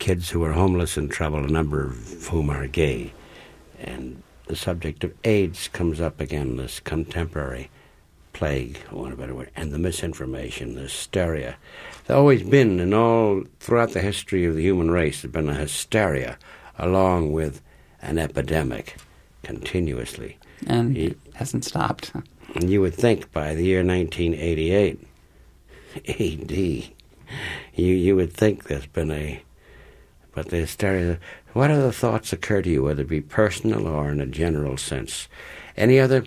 kids who are homeless and trouble, a number of whom are gay. And the subject of AIDS comes up again, this contemporary plague, I want a better word, and the misinformation, the hysteria. There's always been, throughout the history of the human race, there's been a hysteria along with an epidemic continuously. And it hasn't stopped. And you would think by the year 1988, AD, you would think there's been but the hysteria. What other thoughts occur to you, whether it be personal or in a general sense? Any other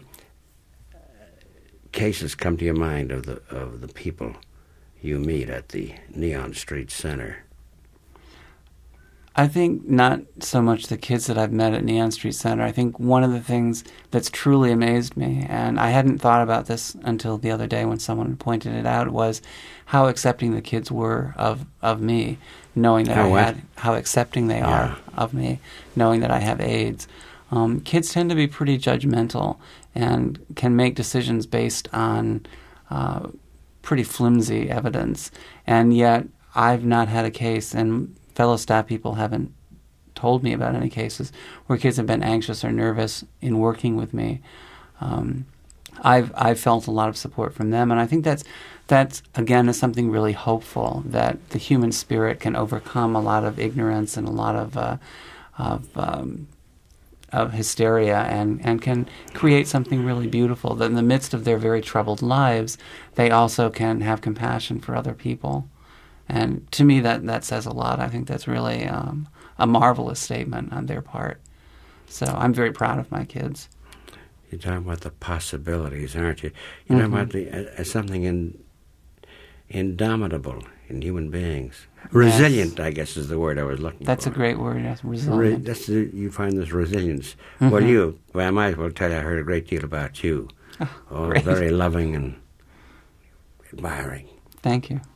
cases come to your mind of the people you meet at the Neon Street Center? I think not so much the kids that I've met at Neon Street Center. I think one of the things that's truly amazed me, and I hadn't thought about this until the other day when someone pointed it out, was how accepting the kids were of me, knowing that how accepting they are of me, knowing that I have AIDS. Kids tend to be pretty judgmental and can make decisions based on pretty flimsy evidence. And yet I've not had a case, and fellow staff people haven't told me about any cases where kids have been anxious or nervous in working with me. I've felt a lot of support from them, and I think that's again is something really hopeful, that the human spirit can overcome a lot of ignorance and a lot of hysteria and can create something really beautiful. That in the midst of their very troubled lives, they also can have compassion for other people. And to me, that says a lot. I think that's really a marvelous statement on their part. So I'm very proud of my kids. You're talking about the possibilities, aren't you? You're talking about something indomitable in human beings. Resilient, I guess, is the word I was looking for. That's a great word, yes, resilient. You find this resilience. Well, I might as well tell you I heard a great deal about you. Very loving and admiring. Thank you.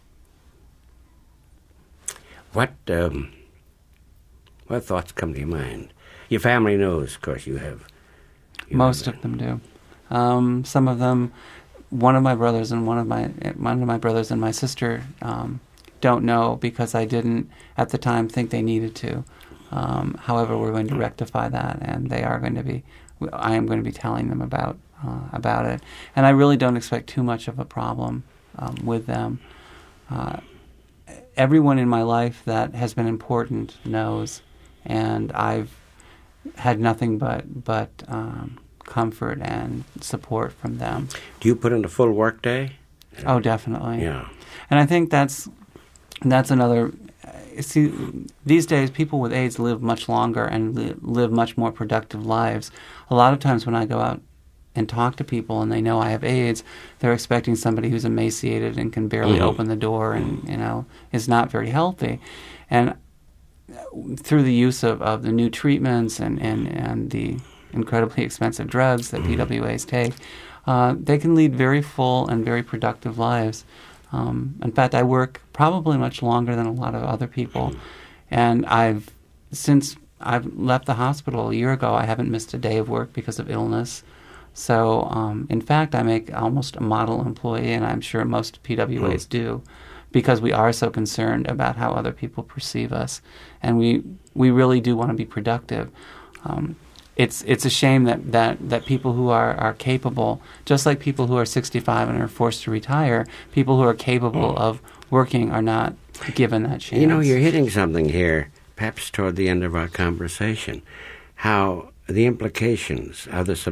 What thoughts come to your mind? Your family knows, of course, you have. Most of them do. Some of them, one of my brothers and my sister don't know because I didn't at the time think they needed to. However, we're going to rectify that, and I am going to be telling them about it. And I really don't expect too much of a problem with them. Everyone in my life that has been important knows, and I've had nothing but comfort and support from them. Do you put in a full work day? Oh, definitely. Yeah. And I think that's another. See, these days people with AIDS live much longer and live much more productive lives. A lot of times when I go out and talk to people and they know I have AIDS, they're expecting somebody who's emaciated and can barely open the door and is not very healthy. And through the use of the new treatments and the incredibly expensive drugs that PWAs take, they can lead very full and very productive lives. In fact, I work probably much longer than a lot of other people. And since I've left the hospital a year ago, I haven't missed a day of work because of illness. So, in fact, I make almost a model employee, and I'm sure most PWAs do, because we are so concerned about how other people perceive us, and we really do want to be productive. It's a shame that people who are capable, just like people who are 65 and are forced to retire, people who are capable of working are not given that chance. You're hitting something here, perhaps toward the end of our conversation, how the implications of this.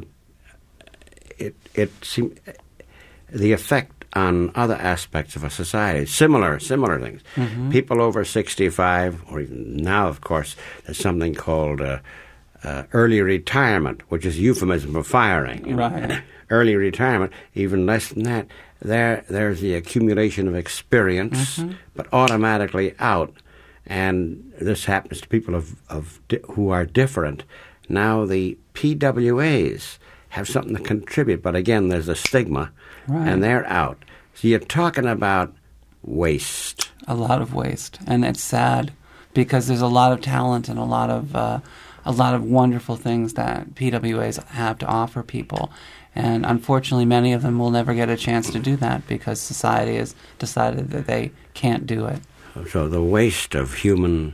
The effect on other aspects of a society, similar things. People over 65, or even now, of course, there's something called early retirement, which is a euphemism for firing. Right. Early retirement, even less than that. There's the accumulation of experience, but automatically out. And this happens to people who are different. Now the PWAs have something to contribute, but again, there's a stigma, and they're out. So you're talking about waste. A lot of waste, and it's sad because there's a lot of talent and a lot of wonderful things that PWAs have to offer people, and unfortunately, many of them will never get a chance to do that because society has decided that they can't do it. So the waste of human